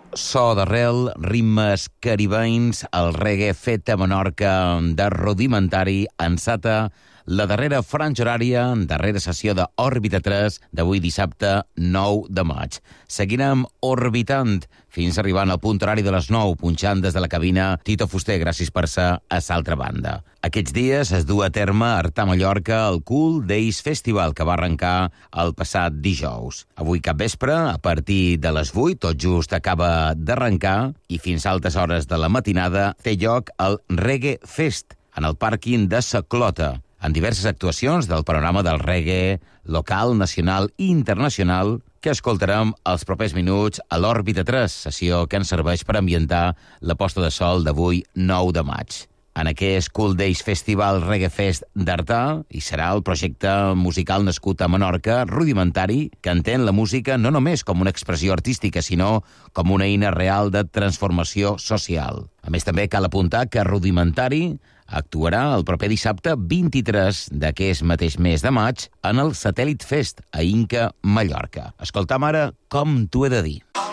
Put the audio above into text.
So d'arrel, ritmes caribenys, el reggae fet a Menorca de Rudimentari ensata la darrera franja horària, darrera sessió d'Òrbita 3 d'avui dissabte 9 de maig. Seguirem orbitant fins arribant al punt horari de les 9, punxant des de la cabina Tito Fuster, gràcies per ser a l'altra banda. Aquests dies es du a terme a Artà, Mallorca, el Cool Days Festival, que va arrencar el passat dijous. Avui capvespre, a partir de les 8, tot just acaba d'arrencar, i fins a altes hores de la matinada té lloc el Reggae Fest, en el pàrquing de Sa Clota, en diverses actuacions del panorama del reggae local, nacional i internacional que escoltarem els propers minuts a l'Òrbita 3, sessió que ens serveix per ambientar la posta de sol d'avui 9 de maig. En aquest Cool Days Festival Reggae Fest d'Artà hi serà el projecte musical nascut a Menorca, Rudimentari, que entén la música no només com una expressió artística, sinó com una eina real de transformació social. A més, també cal apuntar que Rudimentari actuarà el proper dissabte 23 d'aquest mateix mes de maig en el Satèl·lit Fest a Inca, Mallorca. Escoltam ara Com t'ho he de dir.